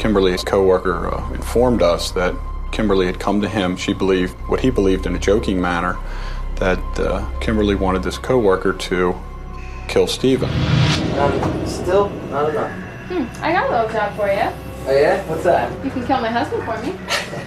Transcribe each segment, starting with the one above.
Kimberly's co-worker informed us that Kimberly had come to him. She believed, what he believed in a joking manner, that Kimberly wanted this co-worker to kill Stephen. Still not enough. I got a little job for you. Oh yeah? What's that? You can kill my husband for me.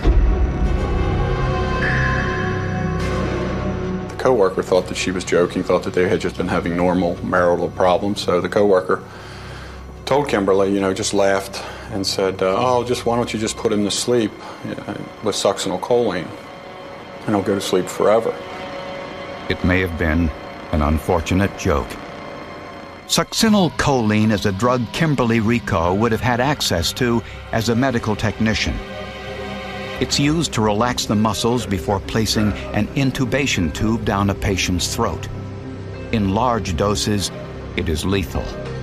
The co-worker thought that she was joking, thought that they had just been having normal marital problems. So the co-worker told Kimberly, just laughed and said, why don't you just put him to sleep with succinylcholine and he'll go to sleep forever. It may have been an unfortunate joke. Succinylcholine is a drug Kimberly Rico would have had access to as a medical technician. It's used to relax the muscles before placing an intubation tube down a patient's throat. In large doses, it is lethal.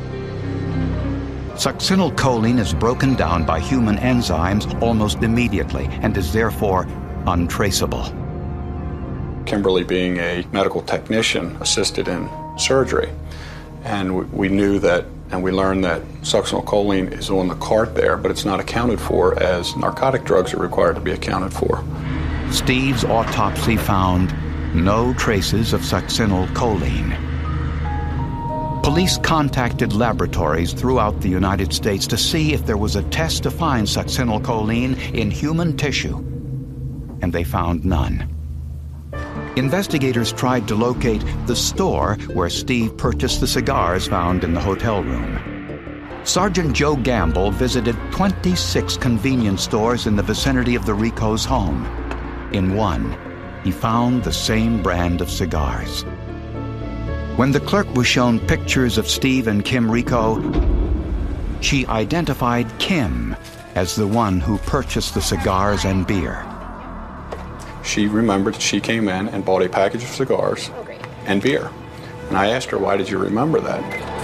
Succinylcholine is broken down by human enzymes almost immediately and is therefore untraceable. Kimberly, being a medical technician, assisted in surgery. And we knew that, and we learned that succinylcholine is on the cart there, but it's not accounted for as narcotic drugs are required to be accounted for. Steve's autopsy found no traces of succinylcholine. Police contacted laboratories throughout the United States to see if there was a test to find succinylcholine in human tissue, and they found none. Investigators tried to locate the store where Steve purchased the cigars found in the hotel room. Sergeant Joe Gamble visited 26 convenience stores in the vicinity of the Ricos' home. In one, he found the same brand of cigars. When the clerk was shown pictures of Steve and Kim Rico, she identified Kim as the one who purchased the cigars and beer. She remembered that she came in and bought a package of cigars and beer. And I asked her, why did you remember that?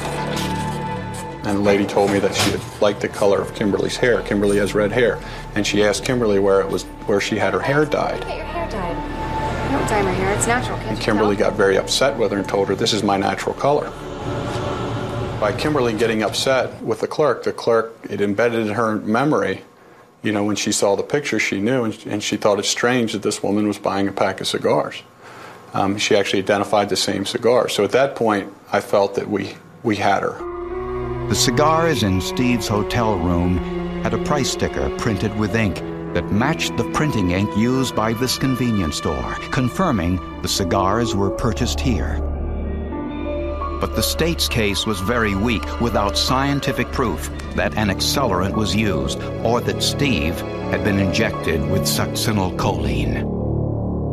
And the lady told me that she had liked the color of Kimberly's hair. Kimberly has red hair. And she asked Kimberly where she had her hair dyed. Get your hair dyed. I don't dye my hair, it's natural. And Kimberly got very upset with her and told her, this is my natural color. By Kimberly getting upset with the clerk, it embedded in her memory. When she saw the picture, she knew, and she thought it strange that this woman was buying a pack of cigars. She actually identified the same cigar. So at that point, I felt that we had her. The cigars in Steve's hotel room had a price sticker printed with ink that matched the printing ink used by this convenience store, confirming the cigars were purchased here. But the state's case was very weak without scientific proof that an accelerant was used or that Steve had been injected with succinylcholine.